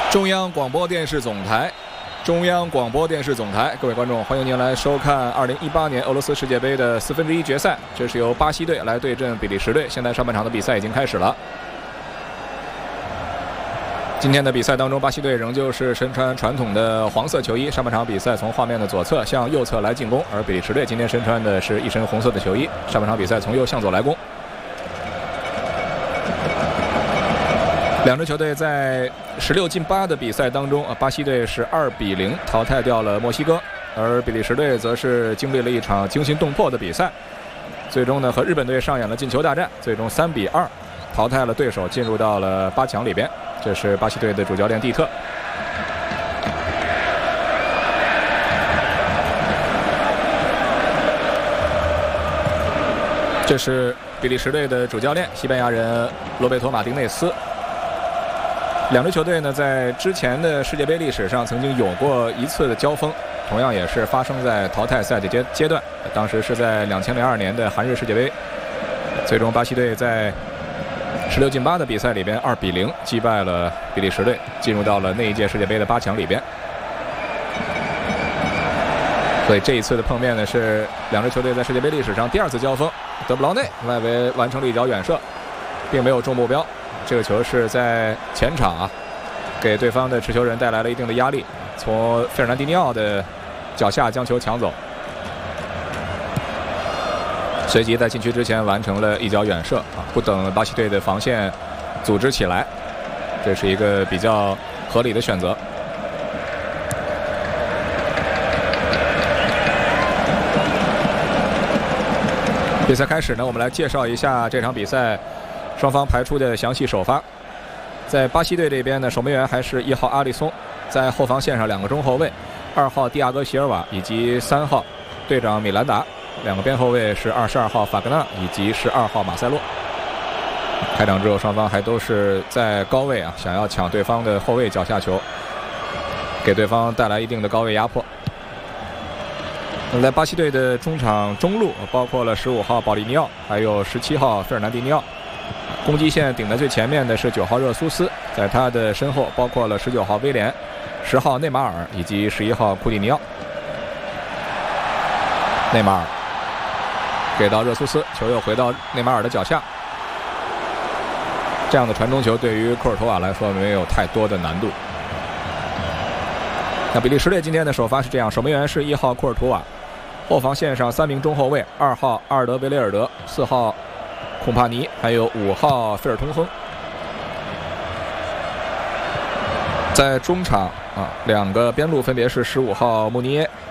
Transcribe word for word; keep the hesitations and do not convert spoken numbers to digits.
中央广播电视总台，中央广播电视总台，各位观众，欢迎您来收看二零一八年俄罗斯世界杯的四分之一决赛。这是由巴西队来对阵比利时队。现在上半场的比赛已经开始了。今天的比赛当中，巴西队仍旧是身穿传统的黄色球衣。上半场比赛从画面的左侧向右侧来进攻，而比利时队今天身穿的是一身红色的球衣。上半场比赛从右向左来攻。两支球队在十六进八的比赛当中，巴西队是二比零淘汰掉了墨西哥，而比利时队则是经历了一场惊心动魄的比赛，最终呢和日本队上演了进球大战，最终三比二淘汰了对手，进入到了八强里边。这是巴西队的主教练蒂特。这是比利时队的主教练西班牙人罗贝托·马丁内斯。两支球队呢，在之前的世界杯历史上曾经有过一次的交锋，同样也是发生在淘汰赛的阶阶段。当时是在两千零二年的韩日世界杯，最终巴西队在十六进八的比赛里边二比零击败了比利时队，进入到了那一届世界杯的八强里边。所以这一次的碰面呢，是两支球队在世界杯历史上第二次交锋。德布劳内外围完成了一脚远射，并没有中目标。这个球是在前场啊，给对方的持球人带来了一定的压力，从费尔南迪尼奥的脚下将球抢走，随即在禁区之前完成了一脚远射啊，不等巴西队的防线组织起来，这是一个比较合理的选择。比赛开始呢，我们来介绍一下这场比赛双方排出的详细首发。在巴西队这边呢，守门员还是一号阿里松，在后防线上两个中后卫，二号蒂亚戈席尔瓦以及三号队长米兰达，两个边后卫是二十二号法格纳以及十二号马塞洛。开场之后，双方还都是在高位啊，想要抢对方的后卫脚下球，给对方带来一定的高位压迫。那在巴西队的中场中路，包括了十五号保利尼奥，还有十七号费尔南迪尼奥。攻击线顶在最前面的是九号热苏斯，在他的身后包括了十九号威廉、十号内马尔以及十一号库蒂尼奥。内马尔给到热苏斯，球又回到内马尔的脚下。这样的传中球对于库尔图瓦来说没有太多的难度。那比利时队今天的首发是这样：守门员是一号库尔图瓦，后防线上三名中后卫，二号阿尔德维雷尔德，四号孔帕尼，还有五号费尔通亨。在中场啊，两个边路分别是十五号穆尼耶